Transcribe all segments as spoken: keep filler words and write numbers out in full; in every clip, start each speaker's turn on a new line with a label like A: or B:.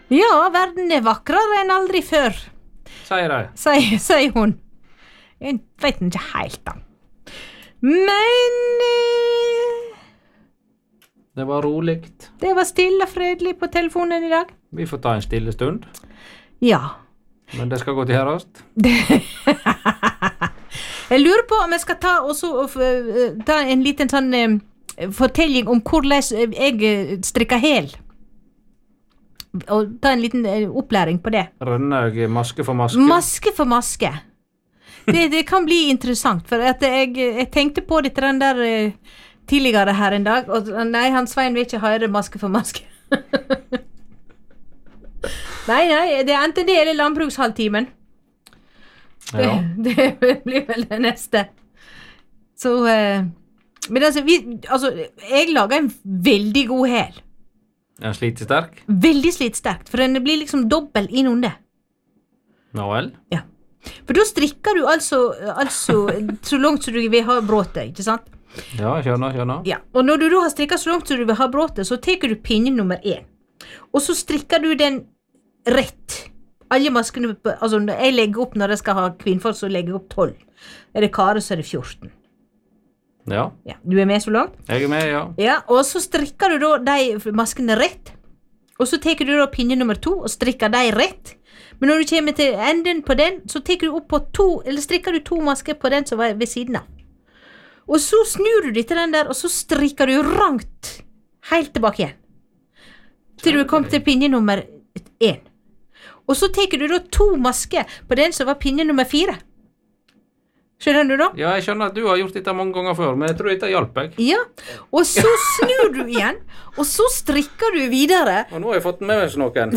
A: Ja, verden er vakrere enn aldri før,
B: Sier de.
A: sier, sier hun. Jeg vet ikke helt da. Men eh,
B: Det var roligt.
A: det var stille og fredelig på telefonen i dag.
B: Vi får ta en stille stund.
A: Ja.
B: Men det skal gå til herrast.
A: Jeg lurer på om jeg skal ta, også, uh, ta en liten sånn uh, fortelling om hvordan jeg uh, strikker hel. Og ta en liten uh, opplæring på det.
B: Rønnaug, maske for maske.
A: Maske for maske. Det, det kan bli interessant, for at jeg, jeg tenkte på dette den der uh, tidligere her en dag, og nei, han Svein vil ikke høre maske for maske. Nei, nei, det er enten det eller landbrukshalvtimen. Det,
B: Ja.
A: det blir vel det neste. Så, uh, men altså, vi, altså, jeg lager en veldig god hel.
B: Er den slite sterk?
A: Veldig slitsterkt, for den blir liksom dobbelt innunder.
B: Nå vel?
A: Ja. For da strikker du altså, altså så langt som du vil ha bråtet, ikke sant?
B: Ja, skjønner, skjønner.
A: Ja, og når du da har strikket så langt som du vil ha bråtet, så teker du pinne nummer én. Og så strikker du den rett. Alle maskene, altså jeg legger opp når jeg skal ha kvinnfolk, så legger jeg opp tolv. Er det kare, så er det fjorten.
B: Ja,
A: Ja, du er med så langt?
B: jeg er med, ja.
A: Ja, og så strikker du da de maskene rett. Og så teker du da pinne nummer to og strikker de rett. Men når du kommer til enden på den, så teker du opp på to, eller strikker du to masker på den som var ved siden av. Og så snur du deg til den der, og så strikker du rangt helt tilbake igjen. Til du kom til pinne nummer én. Og så teker du da to masker på den som var pinne nummer fire. Skjønner du da?
B: Ja, jeg skjønner at du har gjort dette mange ganger før, men jeg tror dette hjalp jeg.
A: Ja, og så snur du igjen, og så strikker du videre.
B: Og nå har jeg fått med meg noen.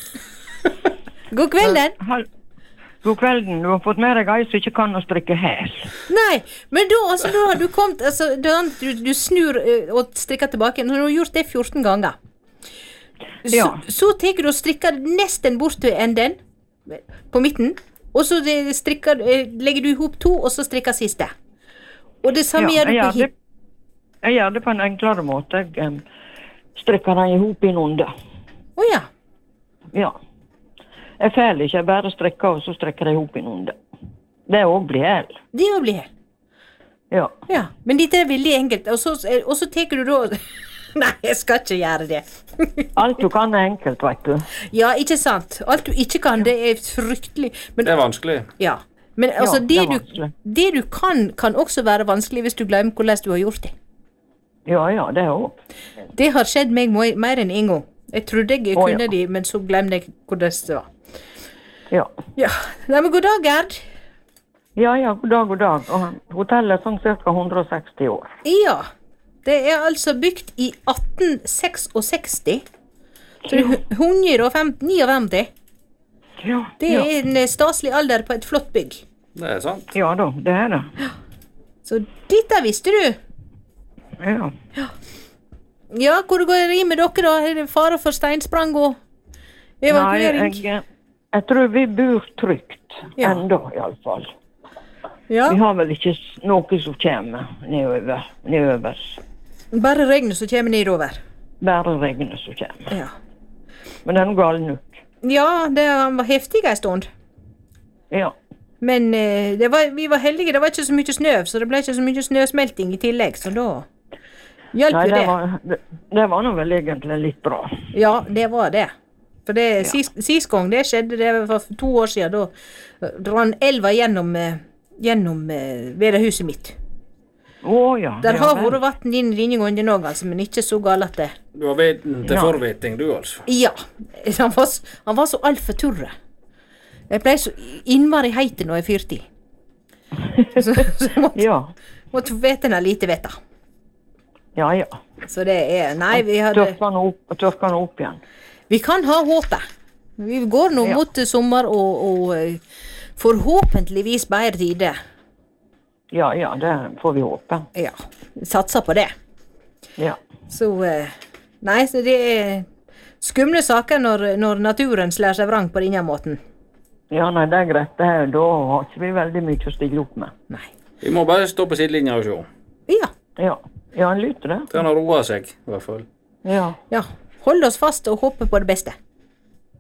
A: God kvelden.
C: Hall- God kvelden, du har fått med deg ei som ikke kan å strikke hæl.
A: Nei, men da, altså, da har du kommet, altså, da, du, du snur uh, og strikker tilbake, når du har gjort det fjorten ganger. Så,
C: Ja.
A: så teker du og strikker nesten bort til enden, på midten, og så det strikker, eh, legger du ihop to, og så strikker siste. Og det samme gjør du
C: jeg,
A: på
C: gjør det,
A: hip.
C: jeg gjør det på en enklere måte. Jeg um, strikker den ihop innunder.
A: Åja,
C: Ja. Jeg fæler ikke, jeg bare strikker, og så strikker jeg ihop innunder. Det er også blir hæl.
A: det jo blir helt.
C: Ja.
A: Ja, men dette er veldig enkelt, og så, og så teker du da... Nei, jeg skal ikke gjøre det.
C: Alt du kan er enkelt, vet du.
A: Ja, ikke sant. Alt du ikke kan, det er fryktelig. Men,
B: Det er vanskelig.
A: ja. Men altså,
C: Ja,
A: det,
C: det er
A: du,
C: vanskelig.
A: det du kan, kan også være vanskelig hvis du glemmer hvordan du har gjort det.
C: Ja, ja, det er også.
A: Det har skjedd meg mo- mer enn en gang. Jeg trodde jeg
C: Å,
A: kunne
C: ja.
A: de, men så glemte jeg hvordan det var.
C: Ja.
A: Ja, nei, men god dag, Gerd.
C: Ja, ja, god dag, god dag. Og hotellet er sånn cirka hundre og seksti år.
A: Ja, det er altså bygd i atten sekstiseks. Så det er hu- hundre og femtini.
C: Ja,
A: Det
C: ja.
A: er en eh, staselig alder på et flott bygg.
B: Det er sant.
C: Ja da, det er det.
A: Så dette visste du.
C: Ja.
A: Ja, hvor går det i med dere da? Er det fare for steinsprang og
C: Nei,
A: evakuering?
C: jeg, jeg tror vi bor trygt.
A: Ja.
C: Enda, i alle fall.
A: Ja,
C: Vi har vel ikke s- noe som kommer nedover. nedover.
A: bare regnet som kommer nedover.
C: Bare regnet som kommer.
A: Ja,
C: Men den er gal nok.
A: ja det han var heftig en stund.
C: Ja.
A: Men eh, det var, vi var heldige, det var ikke så mye snø, så det ble ikke så mye snøsmelting i tillegg, så da hjalp
C: Nei,
A: jo
C: det
A: det.
C: var, det, det var nå vel egentlig litt bra.
A: Ja, det var det. For det, sist, sist gang det skjedde, det var for to år siden, da eh, rann elva gjennom, eh, gjennom eh, vedehuset mitt.
C: Å ja.
A: Der
C: ja,
A: har
C: vel.
A: vært vann inn denne gangen òg, altså, men ikke så galt at det.
B: Du har veten til
C: Ja.
B: forveting, du altså.
A: Ja, han var, s- han var så altfor turre. Jeg ble så innmari heite når jeg fyrte i. Så, så jeg måtte,
C: Ja.
A: måtte vete noe lite veta.
C: Ja, ja.
A: Så det er, nei, vi hadde,
C: Tørka den opp, tørka den opp igjen.
A: vi kan ha håpet. Vi går nå
C: Ja.
A: mot sommer og, og eh, forhåpentligvis bedre tider.
C: Ja, ja, det får vi håpe.
A: Ja, satser på det.
C: Ja.
A: Så, eh, nei, så det er skumle saker når, når naturen slår seg vrang på denne måten.
C: Ja, nei, det er greit. Det er, da har ikke vi veldig mye å stille opp med.
A: Nei.
B: Vi må bare stå på sidelinja og se.
A: Ja,
C: Ja, ja, han lytter det.
B: Den har roa seg, i hvert fall.
C: Ja,
A: ja. Hold oss fast og håpe på det beste.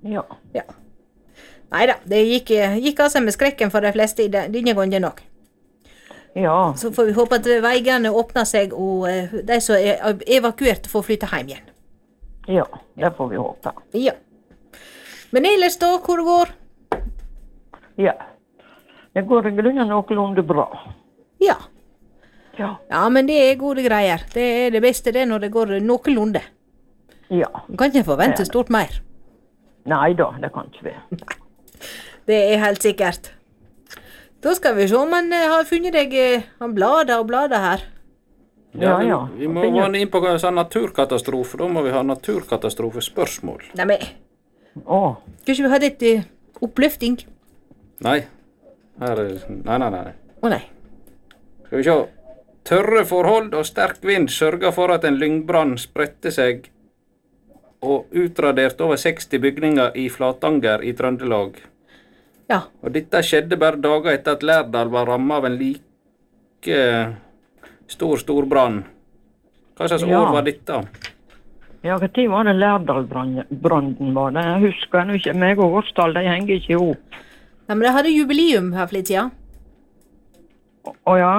C: Ja.
A: Ja. Neida, det gikk, gikk altså med skrekken for de fleste i den- denne gangen nok.
C: Ja.
A: Så får vi håpe at veiene åpner seg, og eh, de som er evakuert får flytte hjem igjen.
C: Ja, det får vi håpe.
A: Ja. Men ellers da, hvor det går?
C: Ja. Det går i grunnen noenlunde bra.
A: Ja.
C: Ja.
A: Ja, men det er gode greier. Det er det beste det når det går noenlunde.
C: Ja.
A: Man kan ikke forvente stort mer.
C: Nei da, det kan ikke vi.
A: Det er helt sikkert. Da skal vi se om han eh, har funnet deg eh, han blader og blader her.
C: Ja,
B: vi,
C: ja.
B: vi må gå inn på sånn naturkatastrofe. Da må vi ha naturkatastrofespørsmål.
A: Nei, men
C: Å,
A: kanskje vi hadde et eh, oppløfting?
B: Nei. Her er, nei, nei, nei.
A: Å nei.
B: Skal vi se. Tørre forhold og sterk vind sørger for at en lyngbrann spredte seg og utraderte over seksti bygninger i Flatanger i Trøndelag.
A: Ja.
B: Og dette skjedde bare dager etter at Lærdal var rammet av en like stor, stor brann. Hva slags
C: Ja.
B: år var dette?
C: ja, hva tid var det Lærdalbranden var det? Jeg husker ennå ikke. Meg og årstall, de henger ikke ihop.
A: Ja, men de hadde jubileum her for litt siden.
C: Å å ja.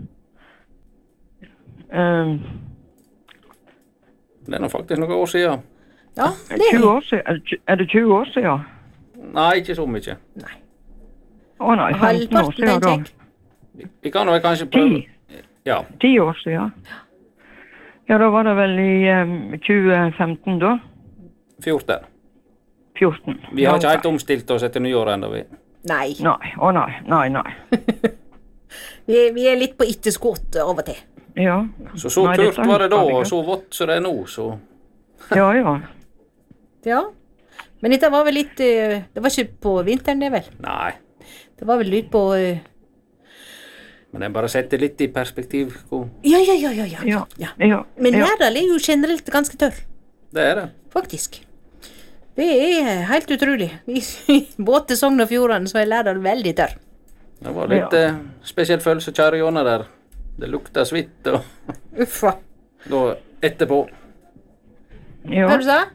C: Um,
B: Det er nå faktisk noen år siden.
A: Ja, det er
C: tjue år siden? Er det tjue- Er det tjue år siden?
B: Nei, ikke så mye.
A: Nei.
C: Å nei, femten år
A: Halvparten,
C: siden da.
A: tenker jeg.
B: Vi kan vel kanskje prøve...
C: Ti.
B: Ja.
C: Ti år siden. Ja, da var det vel i um, tjue femten da.
B: fjorten.
C: fjorten.
B: Vi har
C: Ja,
B: ikke helt omstilt oss etter nyår enda, vi.
A: Nei.
C: Nei, å nei, nei, nei.
A: Vi er, vi er litt på etterskudd av og til.
C: Ja.
B: Så så
C: Nei,
B: tørt
C: dette
B: var det da,
C: husker jeg
B: og
C: ikke.
B: så vått som det er nå, så...
C: Ja, ja.
A: Ja. Men dette var vel litt eh, Det var ikke på vinteren, det vel?
B: Nei.
A: Det var vel litt på eh,
B: Men jeg bare setter litt i perspektiv. hvor-
A: Ja, ja, ja, ja. ja.
C: Ja.
A: ja.
C: Ja.
A: Men
C: ja.
A: Lærdal er jo generelt ganske tørr,
B: Det er det.
A: faktisk. Det er helt utrolig. I, i både Sogn og Fjordane så er Lærdal veldig tørr.
B: Det var litt
C: Ja.
B: eh, spesielt følelse kjære Jonna der. Det lukta svitt og
A: Uffa.
B: da etterpå.
C: Ja.
A: Hva du sa?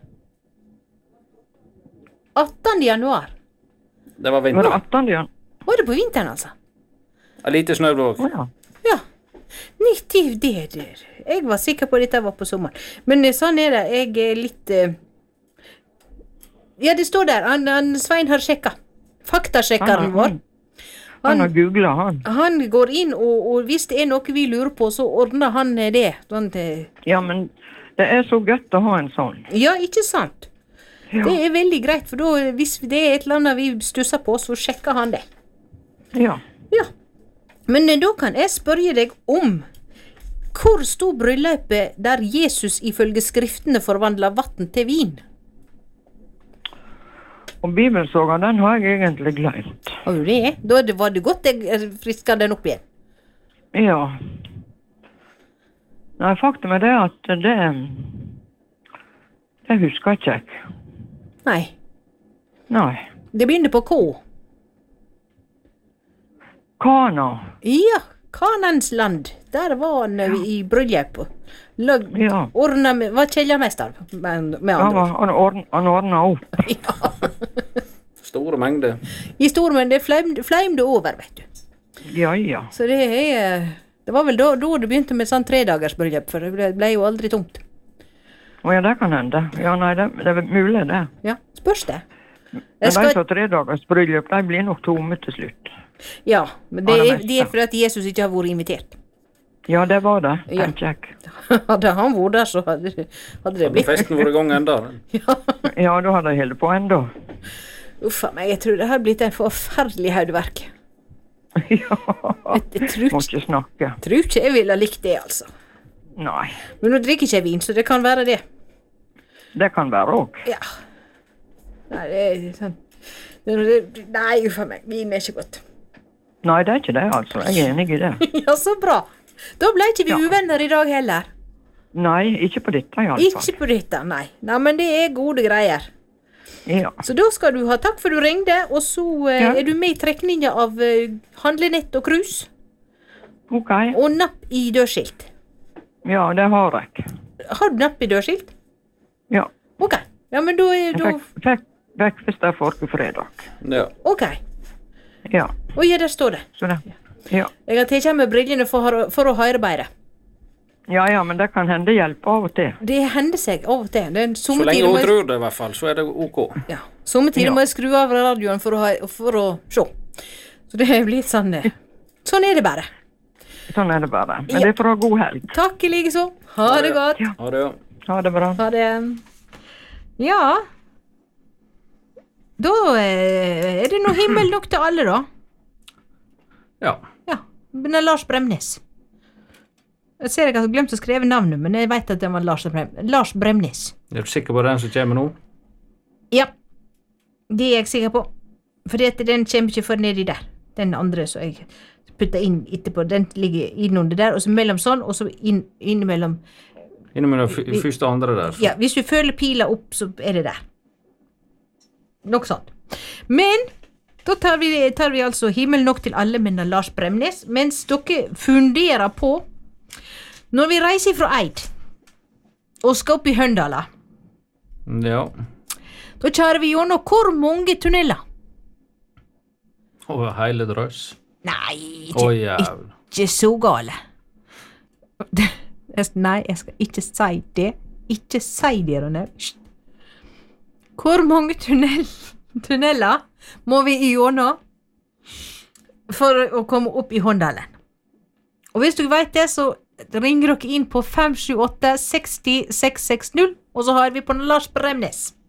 A: attende januar.
B: Det var
C: Var det
B: vinter.
C: attende igjen?
A: Var det på vinteren, altså?
B: En lite snø
C: Å
B: òg.
C: ja.
A: Ja. nitti, det der. Jeg var sikker på at dette var på sommeren. Men eh, sånn er det. Jeg er litt eh, Ja, det står der. Han, han Svein har sjekka. Faktasjekkeren
C: Han-
A: vår.
C: han- Han har
A: Han,
C: googlet, han.
A: han går inn, og, og hvis det er noe vi lurer på, så ordner han eh, det. Sånn, eh,
C: Ja, men det er så godt å ha en sånn.
A: ja, ikke sant?
C: Ja.
A: Det er veldig greit, for da, hvis det er et eller annet vi stusser på, så sjekker han det.
C: Ja.
A: Ja. Men eh, da kan jeg spørre deg om hvor sto bryllupet der Jesus ifølge skriftene forvandla vann til vin?
C: Og bibelsoga, den har jeg egentlig glemt.
A: Har du det? Da er det- var det godt jeg eh, friska den opp igjen.
C: Ja. Nei, faktum er det at det Det husker ikke jeg.
A: Nei.
C: Nei.
A: Det begynner på K.
C: Kana.
A: Ja, Kanans land. Der var han eh, i bryllup. Lag,
C: Ja.
A: Ordna med Var kjellermester, med, med
C: Han,
A: andre
C: var,
A: ord.
C: han, ordn, han ordna opp.
A: Ja.
B: Store mengder.
A: I stormen, det fleimde, fleimde over, vet du.
C: Ja, ja.
A: Så det er eh, Det var vel da, da det begynte med sånn tredagers bryllup, for det ble, ble jo aldri tomt.
C: Å ja, det kan hende. Ja, nei, det, det er mulig, det.
A: Ja, spørs det.
C: Men
A: Jeg
C: de
A: skal,
C: som har tredagers bryllup, de blir nok tomme til slutt.
A: ja, men det
C: Aller
A: er,
C: meste.
A: det er fordi at Jesus ikke har vært invitert.
C: Ja, det var det,
A: Ja.
C: tenker jeg.
A: Hadde han vært der, så hadde, det- hadde det
B: Hadde
A: blitt
B: festen vært i gang enda.
A: Ja.
C: Ja, da hadde jeg holdt på ennå.
A: Uffa meg, jeg tror det har blitt en forferdelig haudverk.
C: Ja.
A: Jeg, jeg tror,
C: Må
A: ikke-
C: ikke snakke.
A: tror ikke jeg ville ha likt det, altså.
C: Nei.
A: Men nå drikker ikke jeg vin, så det kan være det.
C: Det kan være òg.
A: Ja. Nei, det er sånn det, det, Nei, uffa meg, vin er ikke godt.
C: Nei, det er ikke det, altså. Jeg er enig i det.
A: Ja, så bra. Da ble ikke vi
C: Ja.
A: uvenner i dag heller.
C: Nei, ikke på dette iallfall.
A: Ikke på dette, nei. Nei, men det er gode greier.
C: Ja.
A: Så da skal du ha takk for du ringte, og så eh,
C: Ja.
A: er du med i trekninga av eh, handlenett og krus,
C: OK.
A: og napp i dørskilt.
C: Ja, det har jeg.
A: Har du napp i dørskilt?
C: Ja.
A: Ok. Ja, men da er
C: Jeg
A: da
C: fikk, fikk, Veckfest forrige fredag.
B: Ja.
A: Ok.
C: Ja,
A: Og ja, der står det.
C: så det. Ja.
A: Jeg har tatt med brillene for, for å høre bedre.
C: ja, ja, men det kan hende hjelpe av og til.
A: Det hender seg av og til. Det er en
B: Så
A: somme
B: lenge
A: tider må
B: hun
A: jeg-
B: tror det i hvert fall, så er det ok.
A: Ja. Somme tider
C: Ja.
A: må jeg skru av radioen for å, ha, for å se. Så det er litt sånn eh, Sånn er det bare.
C: Sånn er det bare. Men
A: Ja.
C: det er for å ha god helg.
A: Takk i like så. Ha det godt.
C: Ja.
B: Ha det, ja.
C: Ha det bra.
A: Ha det. Ja. Da eh, er det noe himmel nok til alle, da.
B: Ja.
A: Ja. Men det er Lars Bremnes. Jeg ser jeg har glemt å skrive navnet, men jeg vet at det var Lars, Brem Lars Bremnes.
B: Er du sikker på den som kommer nå?
A: Ja. Det er jeg sikker på. Fordi at den kommer ikke før nedi der. Den andre som jeg putta inn etterpå, den ligger innunder der, og så mellom sånn, og så inn, innimellom.
B: Innimellom f- første og andre der. Så.
A: Ja, hvis du følger pila opp, så er det der. Nok sånt. Men da tar vi, tar vi altså himmel nok til alle, men Lars Bremnes, mens dere funderer på når vi reiser fra Eid og skal opp i Høndala,
B: Ja.
A: da kjører vi gjennom hvor mange tunneler?
B: Og hele drøss.
A: Nei,
B: Å,
A: ikke,
B: jævla.
A: ikke så gale. Jeg- Nei, jeg skal ikke si det. Ikke si det, Ronne. Hysj. Hvor mange tunnel, tunneler må vi igjennom for å komme opp i Håndalen? Og hvis du vet det, så ringer dere inn på fem sju åtte seks null seks seks null, og så har vi på Lars Bremnes.